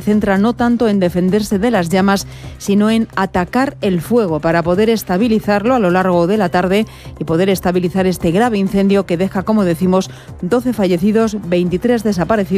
centra no tanto en defenderse de las llamas, sino en atacar el fuego para poder estabilizarlo a lo largo de la tarde y poder estabilizar este grave incendio que deja, como decimos, 12 fallecidos, 23 desaparecidos